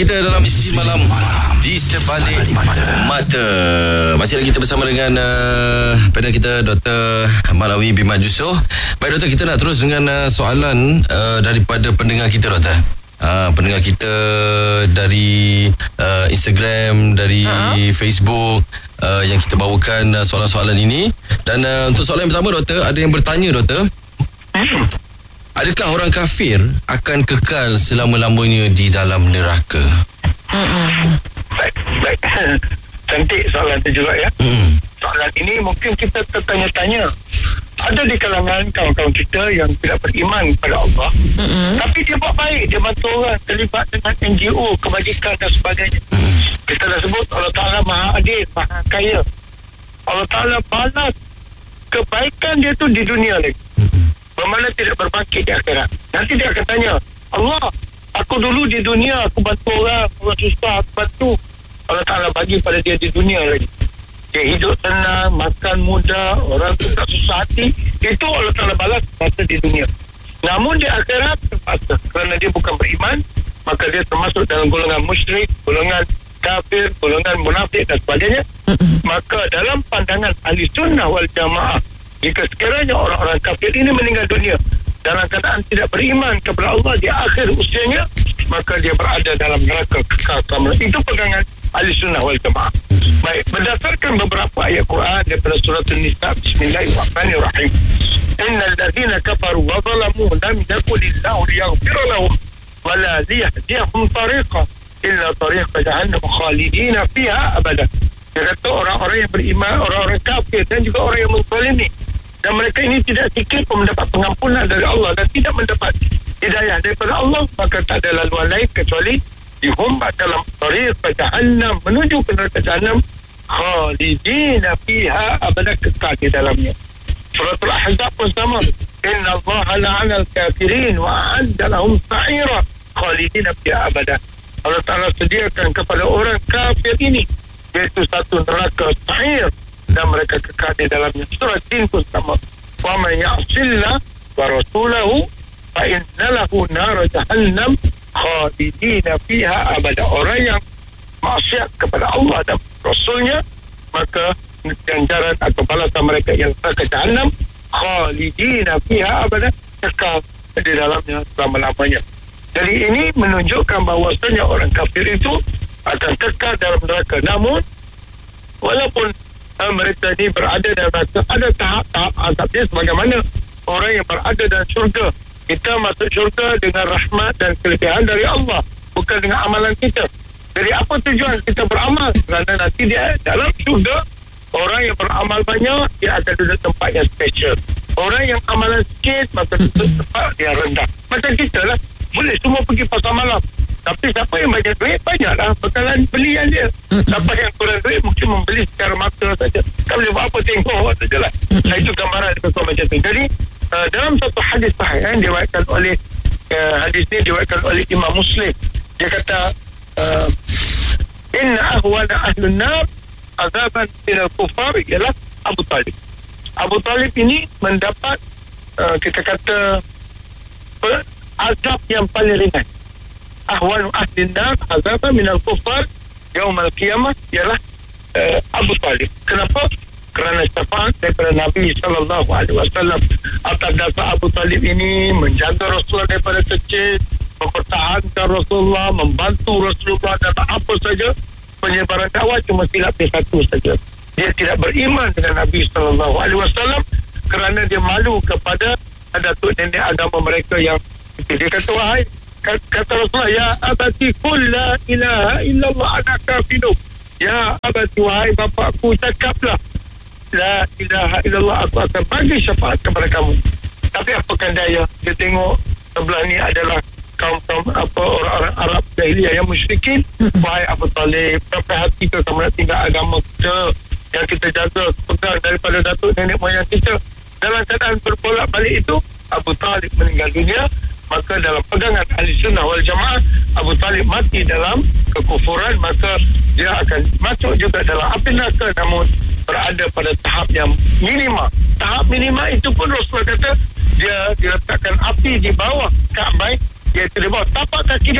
kita dalam Misteri Malam di Sebalik Mata. Masih lagi kita bersama dengan panel kita Dr. Malawi Biman Jusoh. Baik doktor, kita nak terus dengan soalan daripada pendengar kita doktor. Pendengar kita dari Instagram, dari Facebook, yang kita bawakan soalan-soalan ini. Dan untuk soalan yang pertama doktor, ada yang bertanya doktor, adakah orang kafir akan kekal selama-lamanya di dalam neraka? Baik. Cantik soalan itu juga ya. Soalan ini mungkin kita tertanya-tanya. Ada di kalangan kawan-kawan kita yang tidak beriman pada Allah, tapi dia buat baik, dia bantu orang, terlibat dengan NGO, kebajikan dan sebagainya. Kita dah sebut Allah Ta'ala Maha Adil, Maha Kaya. Allah Ta'ala balas kebaikan dia tu di dunia lagi, bermakna tidak berbangkit di akhirat. Nanti dia akan tanya, Allah, aku dulu di dunia aku bantu orang susah, aku bantu. Allah Ta'ala bagi pada dia di dunia lagi. Dia hidup tenang, makan mudah, orang tu tak susah hati. Itu Allah Ta'ala balas masa di dunia. Namun di akhirat terpaksa, kerana dia bukan beriman, maka dia termasuk dalam golongan musyrik, golongan kafir, golongan munafik dan sebagainya. Maka dalam pandangan ahli sunnah wal jamaah, jika sekiranya orang-orang kafir ini meninggal dunia dalam keadaan tidak beriman kepada Allah di akhir usianya, maka dia berada dalam neraka kekal selama. Itu pegangan ahli sunnah wal jamaah. Baik, berdasarkan beberapa ayat Quran daripada surah An-Nisa, Bismillahirrahmanirrahim. Innal ladzina kafaru wa zalamu lam yakulillahu liyaghfira lahum wa la liyahdiyahum tariqan illa tariqa jahannam khalidina fiha abada. Dia kata orang-orang yang beriman, orang-orang kafir dan juga orang yang menzalimi, dan mereka ini tidak sikit pun mendapat pengampunan dari Allah dan tidak mendapat hidayah daripada Allah, maka tak ada laluan lain kecuali dihumbat dalam tariqa jahannam, menuju ke neraka jahannam, khalidina fiha abada, kekal di dalamnya. Surah Al-Ahzab pun sama. Inna Allah la'ana al-kafirin wa a'adda lahum sa'ira khalidina fiha abada. Allah Ta'ala sediakan kepada orang kafir ini iaitu satu neraka sa'ir dan mereka kekal di dalamnya. Surah Jin pun sama. Wa man ya'sillah wa rasulahu fa inna lahu nar jahannam khalidina fiha abada. Orang yang maksiat kepada Allah dan Rasulnya, maka ganjaran atau balasan mereka yang neraka jahannam khalidina fiha abada, kekal di dalamnya selama-lamanya. Jadi ini menunjukkan bahawasanya orang kafir itu akan kekal dalam neraka. Namun walaupun mereka ini berada dalam neraka, ada tahap-tahap azabnya sebagaimana orang yang berada dalam syurga. Kita masuk syurga dengan rahmat dan kelebihan dari Allah, bukan dengan amalan kita. Jadi apa tujuan kita beramal? Kerana nanti dia dalam syurga, orang yang beramal banyak, dia akan duduk tempat yang special. Orang yang amalan sikit, maka duduk tempat yang rendah. Macam kita lah, boleh semua pergi pasar malam, tapi siapa yang banyak duit, banyaklah bekalan belian dia. Siapa yang kurang duit, mungkin membeli secara mata saja, tak boleh buat apa, tengok sajalah. Itu gambaran macam tu. Jadi dalam satu hadis sahih yang diriwayatkan oleh hadis ini diriwayatkan oleh Imam Muslim, dia kata inna ahwana ahlun nar azaban minal kufar ialah Abu Talib. Abu Talib ini mendapat kita kata azab yang paling ringan. Ahwanu ahlin nar azaban minal kufar yaumal qiyamah ialah Abu Talib. Kenapa? Kerana syafaat daripada Nabi SAW atas dasar Abu Talib ini menjaga Rasulullah daripada kecil, mempertahankan Rasulullah, membantu Rasulullah dalam apa saja penyebaran dakwah, cuma silap dia satu saja. Dia tidak beriman dengan Nabi SAW kerana dia malu kepada datuk nenek agama mereka yang itu. Dia kata, wahai, kata Rasulullah, ya abati qul la ilaha illallah ana kafirun. Ya abati, wahai bapakku, cakaplah la ilaha illallah, aku akan bagi syafaat kepada kamu. Tapi apakan daya, dia tengok sebelah ni adalah kaum-kaum orang-orang Arab jahiliyah yang musyrikin. Wahai Abu Talib, sampai hati ke kamu nak tinggal agama kita yang kita jaga, pegang daripada datuk nenek moyang kita. Dalam keadaan berbolak balik itu, Abu Talib meninggal dunia. Maka dalam pegangan ahli sunnah wal jamaah, Abu Talib mati dalam kekufuran, maka dia akan masuk juga dalam api neraka, namun berada pada tahap yang minima. Tahap minima itu pun Rasulullah kata dia diletakkan api di bawah Ka'bah, iaitu di bawah tapak kaki dia,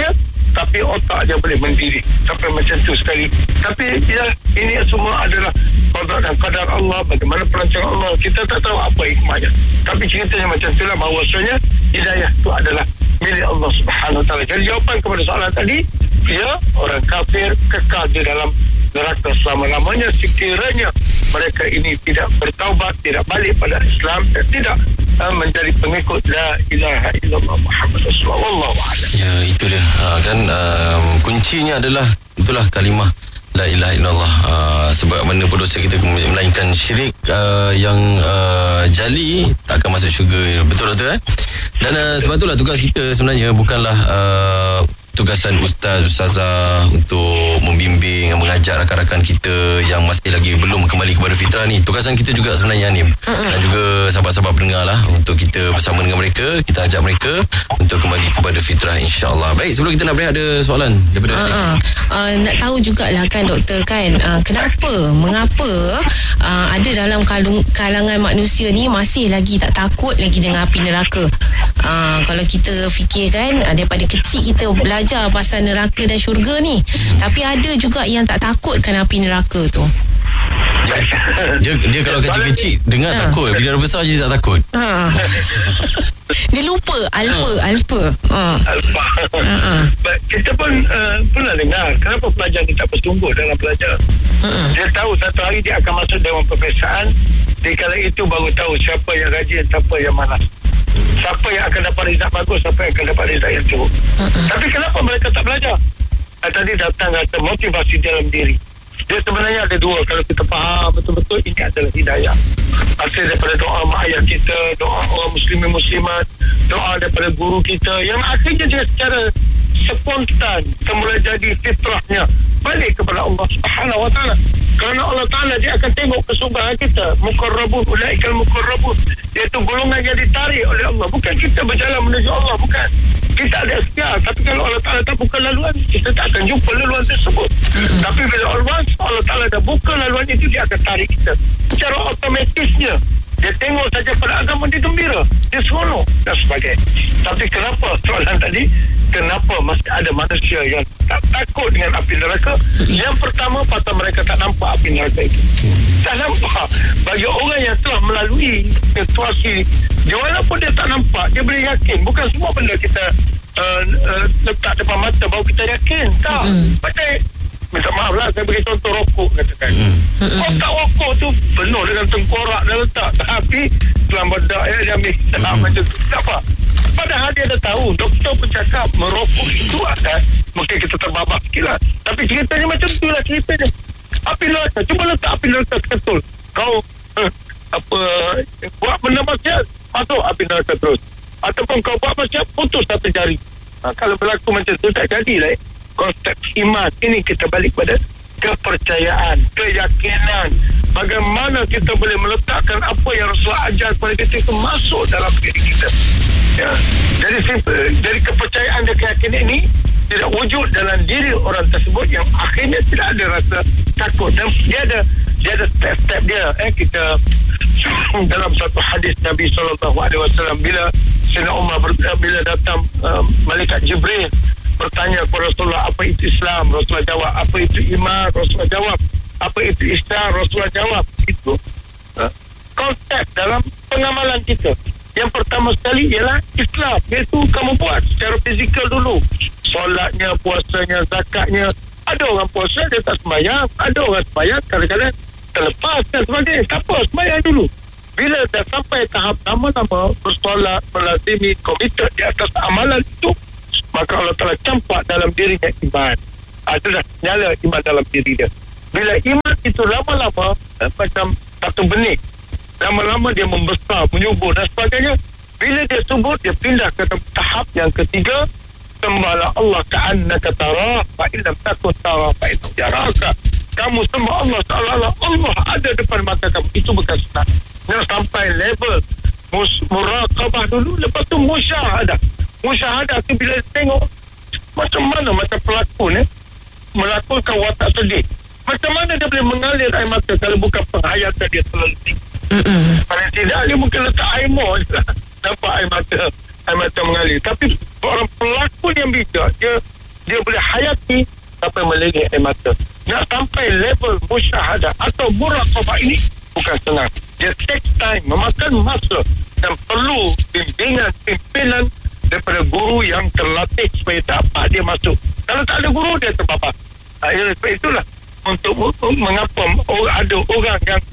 tapi otak dia boleh mendiri sampai macam tu sekali. Tapi ya, ini semua adalah qada dan qadar Allah, bagaimana perancangan Allah. Kita tak tahu apa hikmahnya, tapi ceritanya macam itulah, bahawasanya hidayah itu adalah milik Allah Subhanahu Wa Taala. Jadi jawapan kepada soalan tadi, ya, orang kafir kekal di dalam neraka selama-lamanya sekiranya mereka ini tidak bertaubat, tidak balik pada Islam dan tidak menjadi pengikut la ilaha illallah Muhammad Rasulullah. Wallahu a'lam. Ya, itu dia. Kan kuncinya adalah itulah kalimah la ilaha illallah. Sebab mana pun dosa kita melainkan syirik yang jali tak akan masuk syurga. Betul tak? Dan sebab itulah tugas kita sebenarnya bukanlah tugasan ustazah untuk membimbing, mengajar rakan-rakan kita yang masih lagi belum kembali kepada fitrah ni. Tugasan kita juga sebenarnya ni, dan juga sahabat-sahabat pendengar lah, untuk kita bersama dengan mereka, kita ajak mereka untuk kembali kepada fitrah, insyaAllah. Baik, sebelum kita nak berehat, ada soalan daripada nak tahu jugalah kan doktor kan, mengapa ada dalam kalangan manusia ni masih lagi tak takut lagi dengan api neraka. Kalau kita fikirkan daripada kecil kita belajar pasal neraka dan syurga ni, tapi ada juga yang tak takutkan api neraka tu. Dia kalau kecil-kecil dengar takut, bila dah besar je tak takut. Dia lupa alfa. Kita pun pernah dengar kenapa pelajar ni tak bersungguh dalam belajar. Dia tahu satu hari dia akan masuk dewan peperiksaan. Di kala itu baru tahu siapa yang rajin, siapa yang malas, siapa yang akan dapat result bagus, siapa yang akan dapat result yang teruk. Tapi kenapa mereka tak belajar? Tadi datang kata motivasi dalam diri. Dia sebenarnya ada dua. Kalau kita faham betul-betul, ini adalah hidayah. Hasil daripada doa mak ayah kita, doa orang muslimin muslimat, doa daripada guru kita, yang akhirnya dia secara spontan semula jadi fitrahnya balik kepada Allah Subhanahu Wa Taala. Kerana Allah Ta'ala dia akan tengok kesungguhan kita. Muqarrabun, ulaikal muqarrabun, iaitu golongan yang ditarik oleh Allah. Bukan kita berjalan menuju Allah, bukan. Kita ada ikhtiar, tapi kalau Allah Ta'ala tak buka laluan, kita tak akan jumpa laluan tersebut. Tapi bila Allah Ta'ala dah buka laluan itu, dia akan tarik kita secara otomatisnya. Dia tengok saja pada agama, dia gembira, dia seronok dan sebagainya. Tapi kenapa soalan tadi, kenapa masih ada manusia yang tak takut dengan api neraka? Yang pertama, pasal mereka tak nampak api neraka itu. Tak nampak. Bagi orang yang telah melalui situasi, walaupun dia tak nampak, dia boleh yakin. Bukan semua benda kita letak depan mata baru kita yakin. Tak. Macam minta maaf lah, saya beri contoh rokok katakan. Kotak rokok tu penuh dengan tengkorak dan letak, tapi dalam bedak dia ambil macam tu. Tak apa. Padahal dia dah tahu, doktor pun cakap merokok itu akan, mungkin kita terbabak sikit lah, tapi ceritanya macam tu lah ceritanya. Api neraka, cuba letak api neraka ketul. Kau buat benda maksiat, masuk api neraka terus. Ataupun kau buat maksiat, putus satu jari. Kalau berlaku macam tu, tak jadilah konsep iman. Ini kita balik pada kepercayaan, keyakinan. Bagaimana kita boleh meletakkan apa yang Rasulullah ajar kepada kita itu masuk dalam diri kita. Ya. Jadi kepercayaan dan keyakinan ini tidak wujud dalam diri orang tersebut, yang akhirnya tidak ada rasa takut. Dan dia ada step-step dia. Kita dalam satu hadis Nabi SAW, bila Sayyidina Umar bila datang malaikat Jibril bertanya kepada Rasulullah, apa itu Islam? Rasulullah jawab. Apa itu iman? Rasulullah jawab. Apa itu ihsan? Rasulullah jawab. Itu konsep dalam pengamalan kita. Yang pertama sekali ialah Islam, iaitu kamu buat secara fizikal dulu. Solatnya, puasanya, zakatnya. Ada orang puasa dia tak sembahyang, ada orang sembahyang kadang-kadang terlepas dan sebagainya. Tak apa, sembahyang dulu. Bila dah sampai tahap lama-lama bersolat, melazimi, komited di atas amalan itu, maka Allah Ta'ala campak dalam dirinya iman. Adalah nyala iman dalam diri dia. Bila iman itu lama-lama macam satu benih, lama-lama dia membesar, menyubur dan sebagainya. Bila dia subur, dia pindah ke tahap yang ketiga, sembahlah Allah ka'annaka tarah fa illam takun tarah fa innahu yaraka. Kamu sembah Allah seolah-olah Allah ada depan mata kamu. Itu bukan senang. Dia sampai level muraqabah dulu, lepas tu musyahadah. Musyahadah tu bila tengok macam mana macam pelakon melakukan watak sedih, macam mana dia boleh mengalir air mata kalau bukan penghayatan dia terlalu tinggi. Paling tidak dia mungkin letak air mor nampak air mata mengalir. Tapi orang pelakon yang bijak, dia dia boleh hayati sampai meleleh air mata. Nak sampai level musyahadah atau muraqabah ini bukan senang. Dia take time, memakan masa dan perlu pimpinan daripada guru yang terlatih supaya dapat dia masuk. Kalau tak ada guru, dia terpapar. Sebab itulah untuk mengapa ada orang yang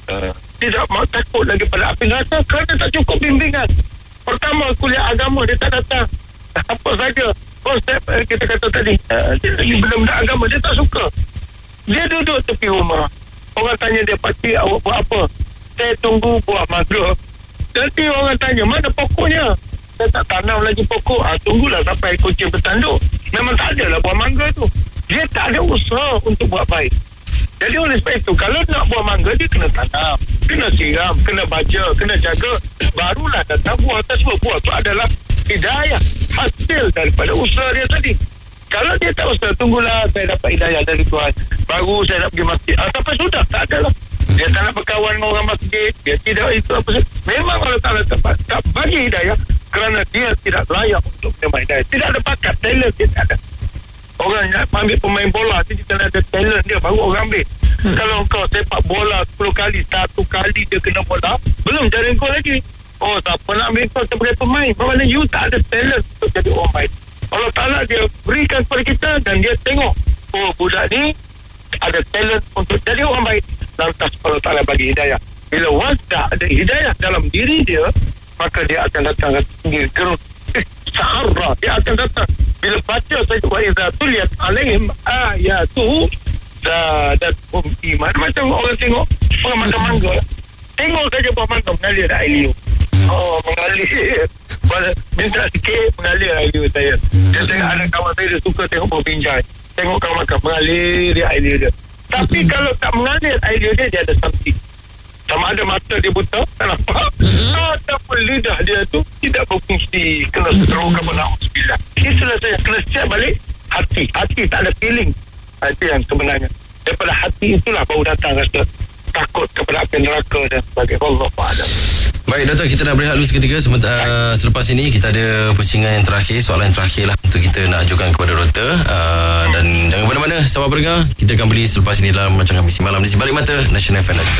tidak mahu takut lagi pada api neraka kerana tak cukup bimbingan. Pertama, kuliah agama dia tak datang. Apa saja konsep kita kata tadi, benda-benda agama dia tak suka. Dia duduk tepi rumah. Orang tanya dia, pakcik awak buat apa? Saya tunggu buah mangga. Nanti orang tanya, mana pokoknya? Saya tak tanam lagi pokok. Tunggulah sampai kucing bertanduk. Memang tak ada lah buah mangga tu. Dia tak ada usaha untuk buat baik. Jadi oleh sebab itu, kalau nak buah mangga, dia kena tanam, kena siram, kena baja, kena jaga. Barulah datang buah tersebut. Buah tu adalah hidayah, hasil daripada usaha dia tadi. Kalau dia tak usaha, tunggulah saya dapat hidayah dari Tuhan, baru saya nak pergi masjid. Sampai sudah, tak ada lah. Dia tak nak berkawan dengan orang masjid, dia tidak itu apa saja. Memang Allah Ta'ala tak bagi hidayah kerana dia tidak layak untuk menerima hidayah. Tidak ada bakat, talent dia tak ada. Orang yang ambil pemain bola, dia tak ada talent dia, baru orang ambil. Kalau kau sepak bola 10 kali, 1 kali dia kena bola, belum jaring kau lagi. Siapa nak ambil kau sebagai pemain? Maksudnya you tak ada talent untuk jadi orang baik. Allah Ta'ala dia berikan kepada kita dan dia tengok, budak ni ada talent untuk jadi orang baik. Lantas Allah Ta'ala bagi hidayah. Bila once dah ada hidayah dalam diri dia, maka dia akan datang sendiri gerut. Sa'arra, dia akan datang. Bila baca saja wa idza tuliyat alaihim ayatuhu zadatuhum iman. Macam orang tengok orang makan mangga. Tengok saja buah mangga mengalir air liur. Mengalir. Minta sikit mengalir air liur saya. Dia tengok ada kawan saya, dia suka tengok buah pinjai. Tengok kawan makan mengalir dia air liur dia. Tapi kalau tak mengalir air liur dia ada something. Sama ada mata dia buta, tak nampak, ataupun lidah dia tu tidak berfungsi, kena stroke apa nak sembilan. Itulah saya kena siap balik hati. Hati tak ada feeling. Itu yang sebenarnya. Daripada hati itulah baru datang rasa takut kepada api neraka dan sebagainya. Allah Ta'ala. Baik doktor, kita nak berehat dulu seketika. Selepas ini kita ada pusingan yang terakhir, soalan yang terakhir lah untuk kita nak ajukan kepada doktor. Dan jangan mana-mana, sahabat pendengar, kita akan beli selepas ini dalam rancangan Misi Malam di Sebalik Mata Nasional FM.